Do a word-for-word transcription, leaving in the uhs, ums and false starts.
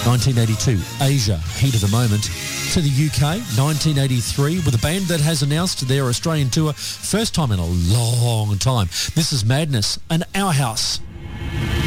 nineteen eighty-two, Asia, heat of the moment. To the U K, nineteen eighty-three, with a band that has announced their Australian tour, first time in a long time. This is Madness and Our House.